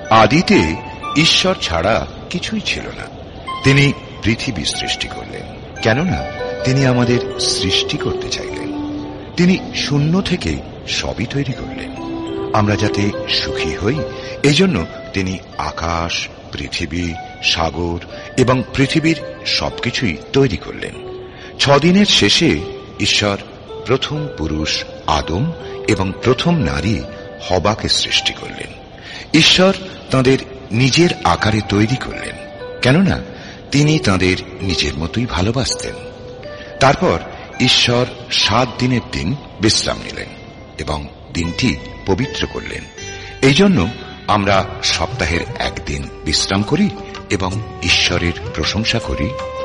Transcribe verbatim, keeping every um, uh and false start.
আদিতে ঈশ্বর ছাড়া কিছুই ছিল না। তিনি পৃথিবী সৃষ্টি করলেন, কেননা তিনি আমাদের সৃষ্টি করতে চাইলেন। তিনি শূন্য থেকে সবই তৈরি করলেন, আমরা যাতে সুখী হই। এজন্য তিনি আকাশ, পৃথিবী, সাগর এবং পৃথিবীর সবকিছুই তৈরি করলেন। ছদিনের শেষে ঈশ্বর প্রথম পুরুষ আদম এবং প্রথম নারী হবাকে সৃষ্টি করলেন। ঈশ্বর তাঁদের নিজের আকারে তৈরি করলেন, কেননা তিনি তাঁদের নিজের মতোই ভালোবাসতেন। তারপর ঈশ্বর সাত দিনের দিন বিশ্রাম নিলেন এবং দিনটি পবিত্র করলেন। এই জন্য আমরা সপ্তাহের একদিন বিশ্রাম করি এবং ঈশ্বরের প্রশংসা করি